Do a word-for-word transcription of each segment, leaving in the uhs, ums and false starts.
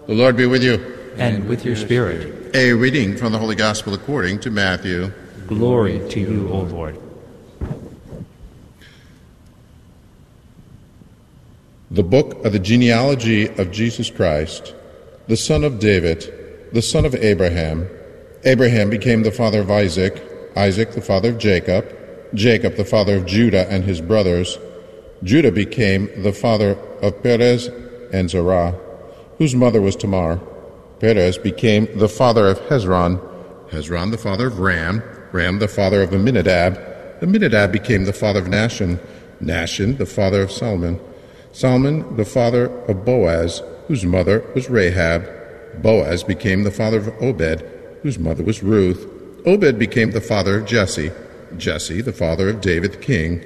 The Lord be with you. And with your spirit. A reading from the Holy Gospel according to Matthew. Glory to you, O Lord. The book of the genealogy of Jesus Christ, the son of David, the son of Abraham. Abraham became the father of Isaac, Isaac the father of Jacob, Jacob the father of Judah and his brothers. Judah became the father of Perez and Zerah, whose mother was Tamar. Perez became the father of Hezron, Hezron the father of Ram, Ram the father of Amminadab. Amminadab became the father of Nahshon, Nahshon the father of Salmon, Salmon the father of Boaz, whose mother was Rahab. Boaz became the father of Obed, whose mother was Ruth. Obed became the father of Jesse, Jesse the father of David the king.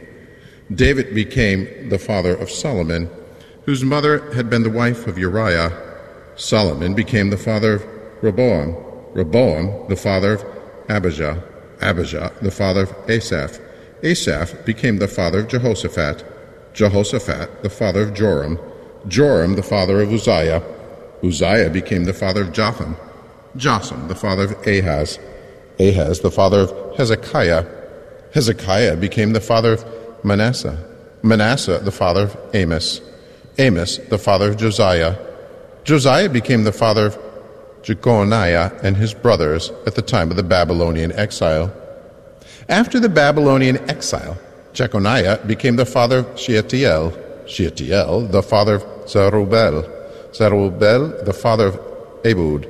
David became the father of Solomon, whose mother had been the wife of Uriah. Solomon became the father of Rehoboam, Rehoboam the father of Abijah, Abijah the father of Asaph. Asaph became the father of Jehoshaphat, Jehoshaphat the father of Joram, Joram the father of Uzziah. Uzziah became the father of Jotham, Jotham the father of Ahaz, Ahaz the father of Hezekiah. Hezekiah became the father of Manasseh, Manasseh the father of Amos, Amos the father of Josiah. Josiah became the father of Jeconiah and his brothers at the time of the Babylonian exile. After the Babylonian exile, Jeconiah became the father of Shealtiel, Shealtiel the father of Zerubbabel, Zerubbabel the father of Ehud.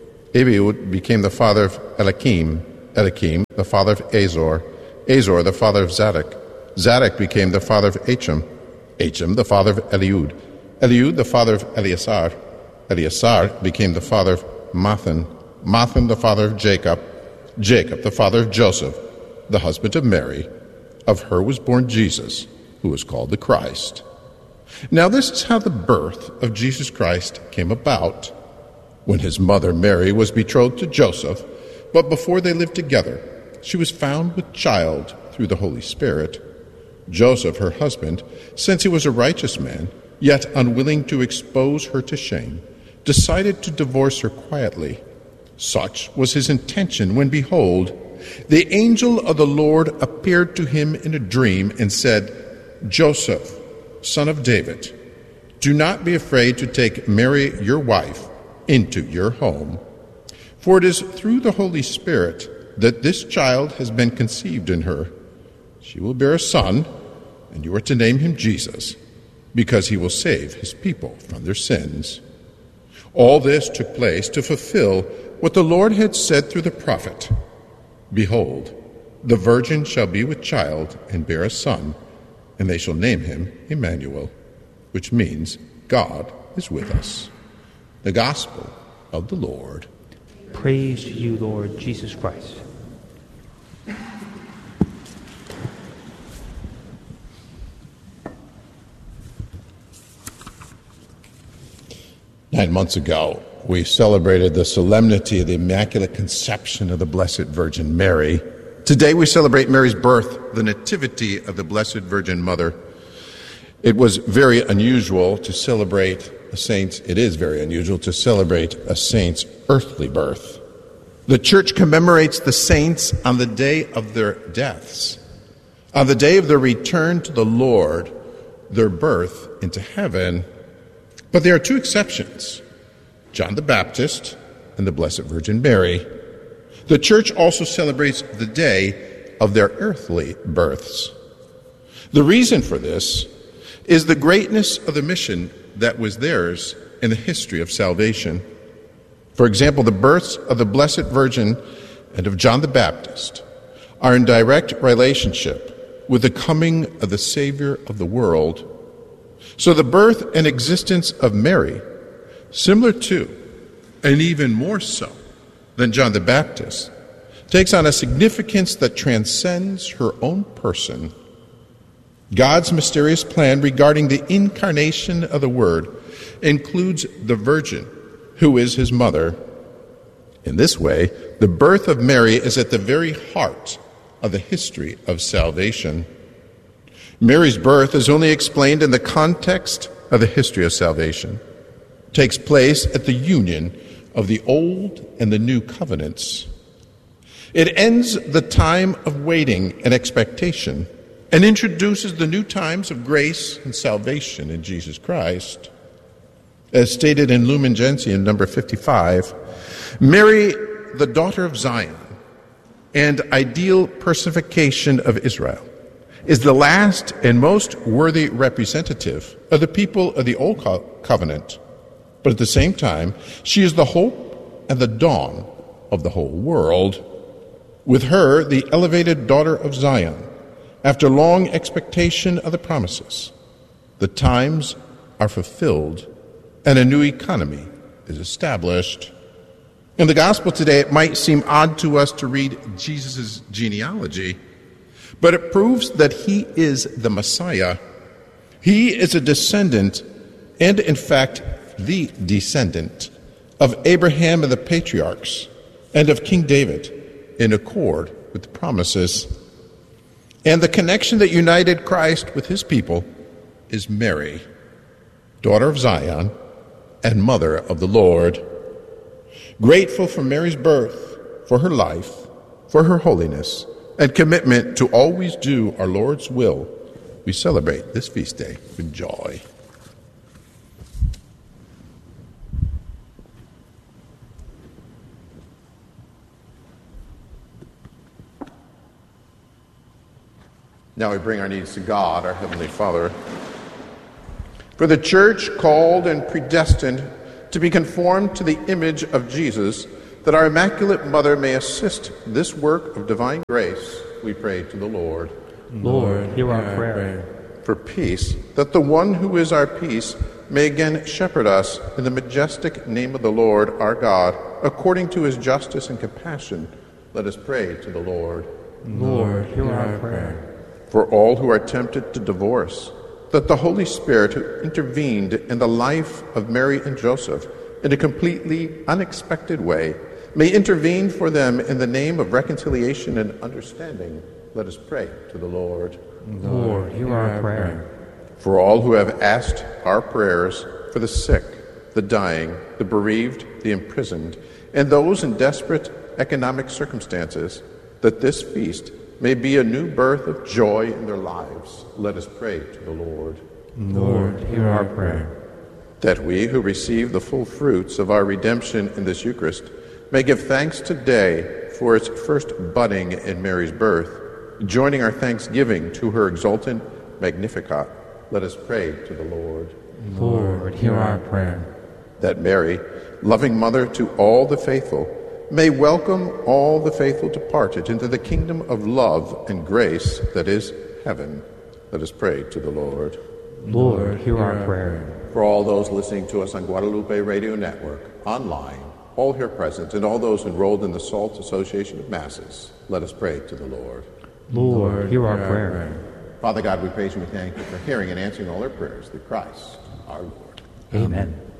Ehud became the father of Eliakim, Eliakim the father of Azor, Azor the father of Zadok. Zadok became the father of Achim, Achim the father of Eliud, Eliud the father of Eleazar. Eleazar became the father of Mathan, Mathan the father of Jacob, Jacob the father of Joseph, the husband of Mary. Of her was born Jesus, who was called the Christ. Now this is how the birth of Jesus Christ came about. When his mother Mary was betrothed to Joseph, but before they lived together, she was found with child through the Holy Spirit. Joseph, her husband, since he was a righteous man, yet unwilling to expose her to shame, decided to divorce her quietly. Such was his intention when, behold, the angel of the Lord appeared to him in a dream and said, Joseph, son of David, do not be afraid to take Mary, your wife, into your home. For it is through the Holy Spirit that this child has been conceived in her. She will bear a son, and you are to name him Jesus, because he will save his people from their sins. All this took place to fulfill what the Lord had said through the prophet. Behold, the virgin shall be with child and bear a son, and they shall name him Emmanuel, which means God is with us. The Gospel of the Lord. Praise to you, Lord Jesus Christ. Nine months ago, we celebrated the solemnity of the Immaculate Conception of the Blessed Virgin Mary. Today we celebrate Mary's birth, the Nativity of the Blessed Virgin Mother. It was very unusual to celebrate a saint's, it is very unusual to celebrate a saint's earthly birth. The Church commemorates the saints on the day of their deaths, on the day of their return to the Lord, their birth into heaven. But there are two exceptions, John the Baptist and the Blessed Virgin Mary. The Church also celebrates the day of their earthly births. The reason for this is the greatness of the mission that was theirs in the history of salvation. For example, the births of the Blessed Virgin and of John the Baptist are in direct relationship with the coming of the Savior of the world. So the birth and existence of Mary, similar to, and even more so than John the Baptist, takes on a significance that transcends her own person. God's mysterious plan regarding the incarnation of the Word includes the Virgin, who is his mother. In this way, the birth of Mary is at the very heart of the history of salvation. Mary's birth is only explained in the context of the history of salvation. takes place at the union of the old and the new covenants. It ends the time of waiting and expectation and introduces the new times of grace and salvation in Jesus Christ. As stated in Lumen Gentium number fifty-five, Mary, the daughter of Zion and ideal personification of Israel, is the last and most worthy representative of the people of the Old Co- Covenant. But at the same time, she is the hope and the dawn of the whole world. With her, the elevated daughter of Zion, after long expectation of the promises, the times are fulfilled and a new economy is established. In the gospel today, it might seem odd to us to read Jesus' genealogy, but it proves that he is the Messiah. He is a descendant, and in fact, the descendant of Abraham and the patriarchs, and of King David, in accord with the promises. And the connection that united Christ with his people is Mary, daughter of Zion and mother of the Lord. Grateful for Mary's birth, for her life, for her holiness, and commitment to always do our Lord's will, we celebrate this feast day with joy. Now we bring our needs to God, our Heavenly Father. For the church called and predestined to be conformed to the image of Jesus, that our Immaculate Mother may assist this work of divine grace, we pray to the Lord. Lord, hear our prayer. For peace, that the one who is our peace may again shepherd us in the majestic name of the Lord our God, according to his justice and compassion, let us pray to the Lord. Lord, hear our prayer. For all who are tempted to divorce, that the Holy Spirit who intervened in the life of Mary and Joseph in a completely unexpected way may intervene for them in the name of reconciliation and understanding. Let us pray to the Lord. Lord, hear our prayer. For all who have asked our prayers for the sick, the dying, the bereaved, the imprisoned, and those in desperate economic circumstances, that this feast may be a new birth of joy in their lives, let us pray to the Lord. Lord, hear our prayer. That we who receive the full fruits of our redemption in this Eucharist may give thanks today for its first budding in Mary's birth, joining our thanksgiving to her exultant Magnificat. Let us pray to the Lord. Lord, hear our prayer. That Mary, loving mother to all the faithful, may welcome all the faithful departed into the kingdom of love and grace that is heaven. Let us pray to the Lord. Lord, hear our prayer. For all those listening to us on Guadalupe Radio Network, online, all here present, and all those enrolled in the SALT Association of Masses, let us pray to the Lord. Lord, hear our prayer. Father God, we praise you and we thank you for hearing and answering all our prayers through Christ our Lord. Amen.